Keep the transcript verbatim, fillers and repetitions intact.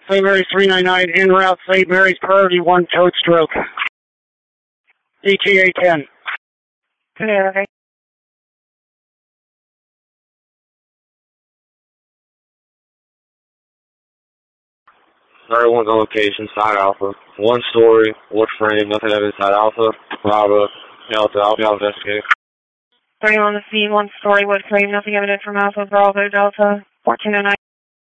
Saint Mary's three nine nine, en route, Saint Mary's priority one, code stroke. E T A ten. Okay. thirty-one's on location, side Alpha. One story, wood frame, nothing of inside Alpha. Bravo, Delta, I'll be out investigating. thirty-one on the scene, one story, wood frame, nothing evident from Alpha, Bravo, Delta. fourteen oh nine.